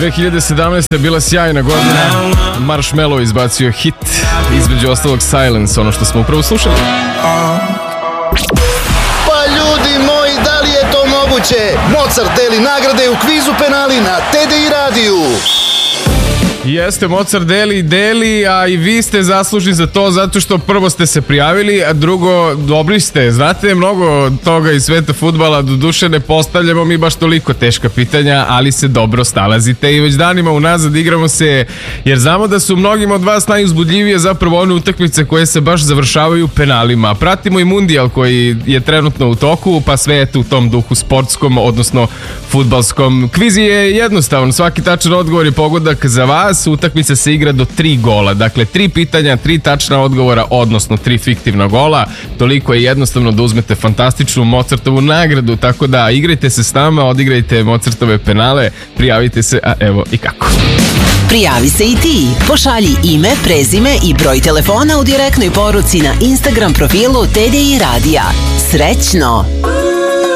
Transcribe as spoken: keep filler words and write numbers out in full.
dve hiljade sedamnaeste. je bila sjajna godina. Marshmello izbacio hit, između ostalog Silence, ono što smo upravo slušali. Pa ljudi moji, da li je to moguće? Mozart deli nagrade u kvizu penali na T D I radiju. Jeste, Mozart deli, deli, a i vi ste zaslužni za to zato što prvo ste se prijavili, a drugo, dobri ste. Znate mnogo toga iz sveta fudbala, doduše ne postavljamo mi baš toliko teška pitanja, ali se dobro snalazite i već danima unazad igramo se, jer znamo da su mnogima od vas najuzbudljivije zapravo one utakmice koje se baš završavaju penalima. Pratimo i mundijal koji je trenutno u toku, pa sve je u tom duhu sportskom, odnosno fudbalskom. Kviz je jednostavan, svaki tačan odgovor je pogodak za vas. Utakmica se igra do tri gola, dakle tri pitanja, tri tačna odgovora, odnosno tri fiktivna gola. Toliko je jednostavno da uzmete fantastičnu Mozartovu nagradu, tako da igrajte se s nama, odigrajte Mozartove penale, prijavite se, a evo i kako. Prijavi se i ti, pošalji ime, prezime i broj telefona u direktnoj poruci na Instagram profilu T D I radija. Srećno!